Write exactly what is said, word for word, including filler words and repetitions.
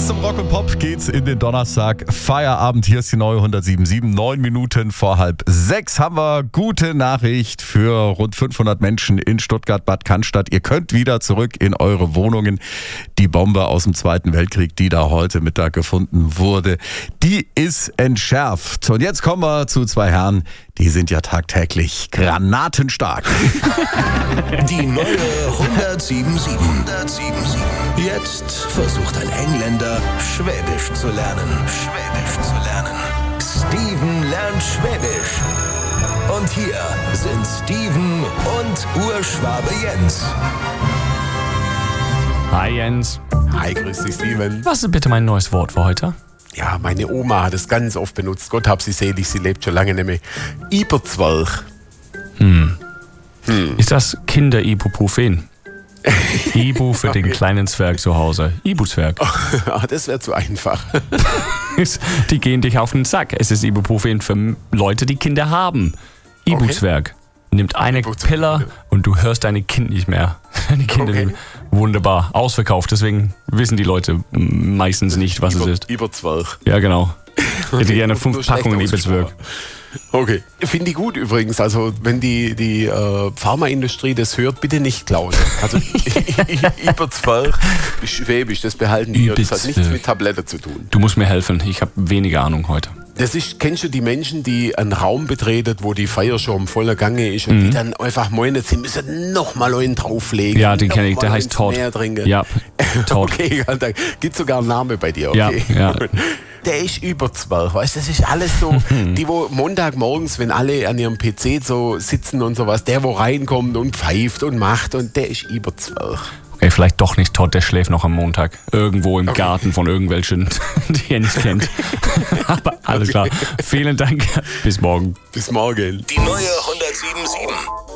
zum Rock und Pop geht's in den Donnerstag. Feierabend, hier ist die neue hundertsieben Komma sieben. Neun Minuten vor halb sechs haben wir gute Nachricht für rund fünfhundert Menschen in Stuttgart-Bad Cannstatt. Ihr könnt wieder zurück in eure Wohnungen. Die Bombe aus dem Zweiten Weltkrieg, die da heute Mittag gefunden wurde, die ist entschärft. Und jetzt kommen wir zu zwei Herren, die sind ja tagtäglich granatenstark. Die neue hundertsieben Komma sieben. hundertsieben Komma sieben. Jetzt versucht ein Engländer, Schwäbisch zu lernen. Schwäbisch zu lernen. Steven lernt Schwäbisch. Und hier sind Steven und Urschwabe Jens. Hi Jens. Hi, grüß dich, Steven. Was ist bitte mein neues Wort für heute? Ja, meine Oma hat es ganz oft benutzt. Gott hab sie selig, sie lebt schon lange nicht mehr. Iberzwerch. Hm. Hm. Ist das Kinder-Ibuprofen? Ibu für okay. Den kleinen Zwerg zu Hause. Ibu-Zwerg. Oh, das wäre zu einfach. Die gehen dich auf den Sack. Es ist Ibuprofen für Leute, die Kinder haben. Ibu-Zwerg. Okay. Nimmt eine Pille und du hörst deine Kind nicht mehr. Deine Kinder okay. Wunderbar. Ausverkauft. Deswegen wissen die Leute meistens nicht, was Iber, es ist. Iberzwerch. Ja, genau. Ich hätte gerne fünf Packungen Iberzwerch. Okay. Finde ich gut übrigens. Also, wenn die, die äh, Pharmaindustrie das hört, bitte nicht klauen. Also, Iberzwerch ist schwäbisch, das behalten die. Das hat nichts mit Tabletten zu tun. Du musst mir helfen. Ich habe weniger Ahnung heute. Das ist, kennst du die Menschen, die einen Raum betreten, wo die Feier schon im voller Gange ist und mhm. die dann einfach meinen, sie müssen nochmal einen drauflegen? Ja, den kenne ich, der heißt Todd. Ja, Todd. Okay, da gibt es sogar einen Namen bei dir, okay? Ja, ja. Der ist Überzwerch, weißt du, das ist alles so, die wo Montagmorgens, wenn alle an ihrem P C so sitzen und sowas, der wo reinkommt und pfeift und macht und der ist Überzwerch. Okay, vielleicht doch nicht Todd, der schläft noch am Montag. Irgendwo im okay. Garten von irgendwelchen, die er nicht kennt. Aber alles klar. Vielen Dank. Bis morgen. Bis morgen. Die neue hundertsieben Komma sieben.